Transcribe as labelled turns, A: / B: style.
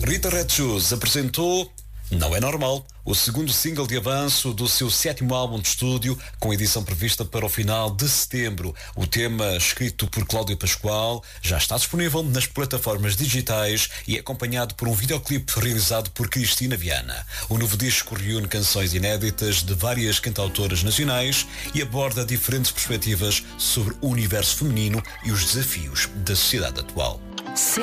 A: Rita Red Shoes apresentou Não É Normal, o segundo single de avanço do seu 7º álbum de estúdio, com edição prevista para o final de setembro. O tema, escrito por Cláudio Pascoal, já está disponível nas plataformas digitais e é acompanhado por um videoclipe realizado por Cristina Viana. O novo disco reúne canções inéditas de várias cantautoras nacionais e aborda diferentes perspectivas sobre o universo feminino e os desafios da sociedade atual.